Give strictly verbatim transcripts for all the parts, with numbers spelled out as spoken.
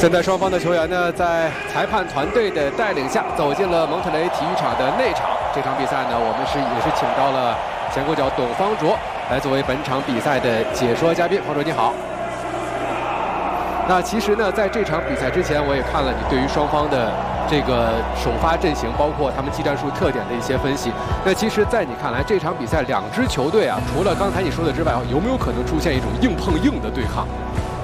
现在双方的球员呢，在裁判团队的带领下，走进了蒙特雷体育场的内场。这场比赛呢，我们是也是请到了前国脚董方卓来作为本场比赛的解说嘉宾。方卓你好。那其实呢，在这场比赛之前，我也看了你对于双方的这个首发阵型，包括他们技战术特点的一些分析。那其实，在你看来，这场比赛两支球队啊，除了刚才你说的之外，有没有可能出现一种硬碰硬的对抗？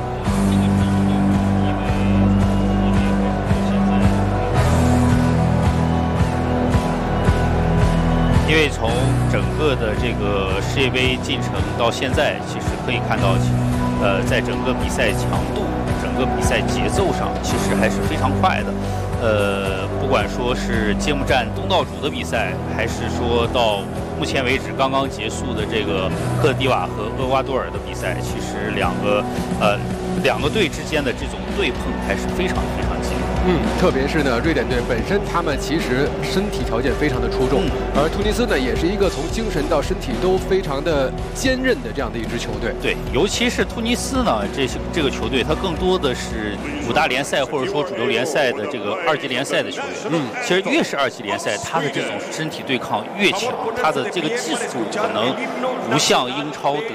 因为从整个的这个世界杯进程到现在，其实可以看到，呃，在整个比赛强度、整个比赛节奏上，其实还是非常快的。呃，不管说是揭幕战东道主的比赛，还是说到目前为止刚刚结束的这个科特迪瓦和厄瓜多尔的比赛，其实两个呃两个队之间的这种对碰还是非常非常激烈。 嗯，特别是呢，瑞典队本身他们其实身体条件非常的出众，嗯、而突尼斯呢也是一个从精神到身体都非常的坚韧的这样的一支球队。 对，尤其是突尼斯呢，这些这个球队它更多的是五大联赛或者说主流联赛的这个二级联赛的球员。嗯，其实越是二级联赛，他的这种身体对抗越强，他的这个技术可能不像英超、德